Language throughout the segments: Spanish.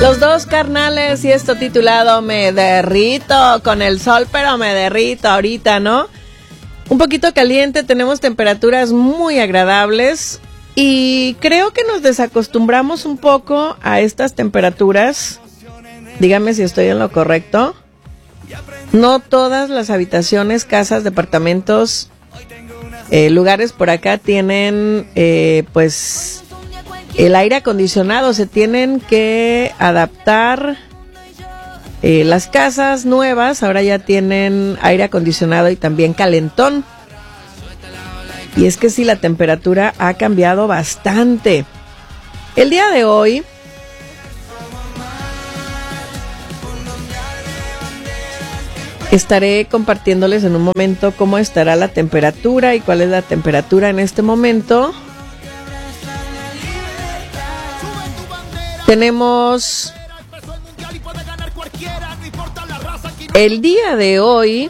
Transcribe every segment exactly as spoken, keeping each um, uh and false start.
Los Dos Carnales y esto titulado Me derrito con el sol, pero me derrito ahorita, ¿no? Un poquito caliente, tenemos temperaturas muy agradables y creo que nos desacostumbramos un poco a estas temperaturas. Dígame si estoy en lo correcto. No todas las habitaciones, casas, departamentos, eh, lugares por acá tienen eh, pues el aire acondicionado. Se tienen que adaptar. Eh, las casas nuevas ahora ya tienen aire acondicionado y también calentón. Y es que sí, la temperatura ha cambiado bastante. El día de hoy estaré compartiéndoles en un momento cómo estará la temperatura y cuál es la temperatura en este momento. Tenemos el día de hoy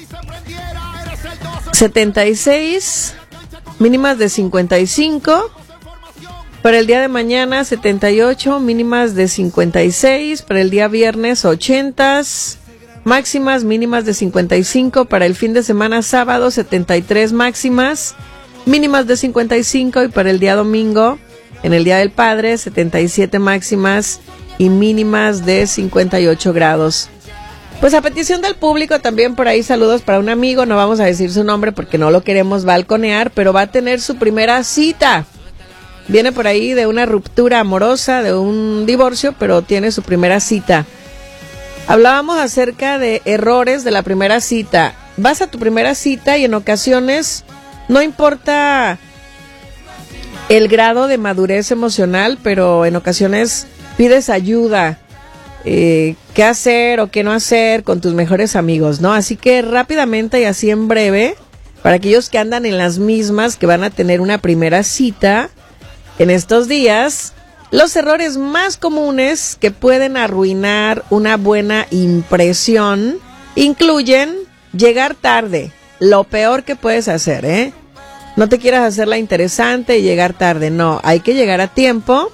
setenta y seis, mínimas de cincuenta y cinco. Para el día de mañana setenta y ocho, mínimas de cincuenta y seis. Para el día viernes ochenta, máximas mínimas de cincuenta y cinco. Para el fin de semana sábado setenta y tres máximas, mínimas de cincuenta y cinco. Y para el día domingo, en el Día del Padre, setenta y siete máximas y mínimas de cincuenta y ocho grados. Pues a petición del público también por ahí saludos para un amigo, no vamos a decir su nombre porque no lo queremos balconear, pero va a tener su primera cita. Viene por ahí de una ruptura amorosa, de un divorcio, pero tiene su primera cita. Hablábamos acerca de errores de la primera cita. Vas a tu primera cita y en ocasiones no importa el grado de madurez emocional, pero en ocasiones pides ayuda. Eh, qué hacer o qué no hacer con tus mejores amigos, ¿no? Así que rápidamente y así en breve, para aquellos que andan en las mismas, que van a tener una primera cita en estos días, los errores más comunes que pueden arruinar una buena impresión incluyen llegar tarde, lo peor que puedes hacer, ¿eh? No te quieras hacer la interesante y llegar tarde, no, hay que llegar a tiempo.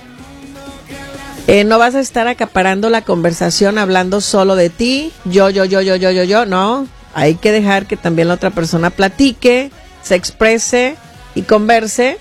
Eh, no vas a estar acaparando la conversación hablando solo de ti, yo, yo, yo, yo, yo, yo, yo, no. Hay que dejar que también la otra persona platique, se exprese y converse.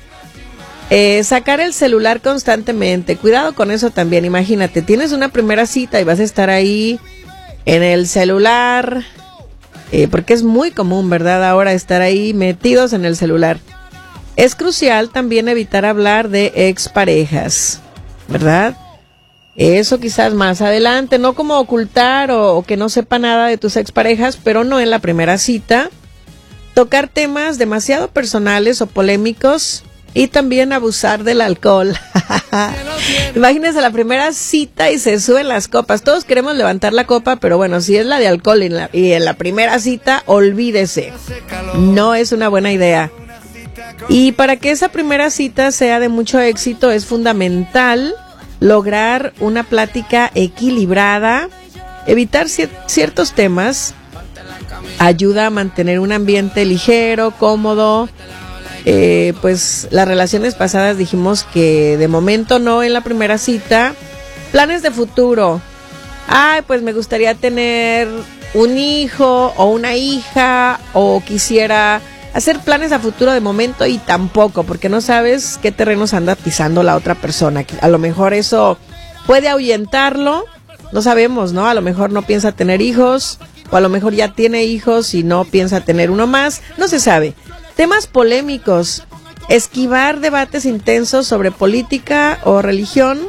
Eh, sacar el celular constantemente, cuidado con eso también. Imagínate, tienes una primera cita y vas a estar ahí en el celular, eh, porque es muy común, ¿verdad? Ahora estar ahí metidos en el celular. Es crucial también evitar hablar de exparejas, ¿verdad? Eso quizás más adelante, no como ocultar o, o que no sepa nada de tus exparejas, pero no en la primera cita. Tocar temas demasiado personales o polémicos y también abusar del alcohol. Imagínense la primera cita y se suben las copas. Todos queremos levantar la copa, pero bueno, si es la de alcohol y en la, y en la primera cita, olvídese. No es una buena idea. Y para que esa primera cita sea de mucho éxito es fundamental lograr una plática equilibrada, evitar cier- ciertos temas, ayuda a mantener un ambiente ligero, cómodo. Eh, pues las relaciones pasadas dijimos que de momento no en la primera cita. Planes de futuro. Ay, pues me gustaría tener un hijo o una hija o quisiera hacer planes a futuro de momento y tampoco, porque no sabes qué terrenos anda pisando la otra persona. A lo mejor eso puede ahuyentarlo, no sabemos, ¿no? A lo mejor no piensa tener hijos, o a lo mejor ya tiene hijos y no piensa tener uno más, no se sabe. Temas polémicos, esquivar debates intensos sobre política o religión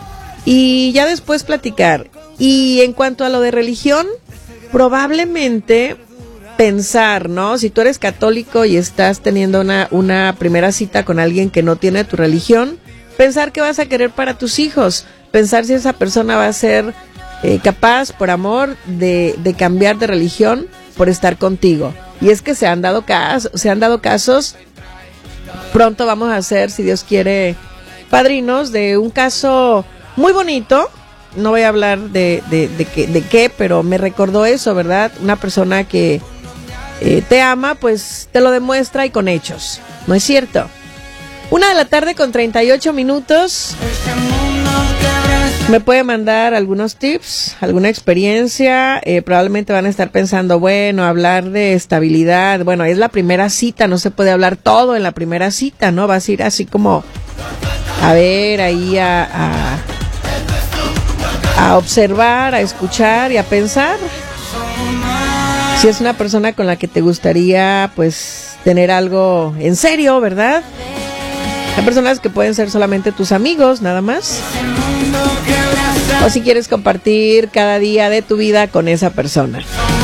y ya después platicar. Y en cuanto a lo de religión, probablemente pensar, ¿no? Si tú eres católico y estás teniendo una, una primera cita con alguien que no tiene tu religión, pensar qué vas a querer para tus hijos, pensar si esa persona va a ser eh, capaz, por amor, de, de cambiar de religión por estar contigo. Y es que se han dado casos, se han dado casos, pronto vamos a ser, si Dios quiere, padrinos de un caso muy bonito. No voy a hablar de, de, de, qué, de qué, pero me recordó eso, ¿verdad? Una persona que eh, te ama, pues te lo demuestra y con hechos, ¿no es cierto? Una de la tarde con treinta y ocho minutos. Me puede mandar algunos tips, alguna experiencia. Eh, probablemente van a estar pensando, bueno, hablar de estabilidad. Bueno, es la primera cita, no se puede hablar todo en la primera cita, ¿no? Vas a ir así como, a ver, ahí a, a, a observar, a escuchar y a pensar. Si es una persona con la que te gustaría, pues, tener algo en serio, ¿verdad? Hay personas que pueden ser solamente tus amigos, nada más. O si quieres compartir cada día de tu vida con esa persona.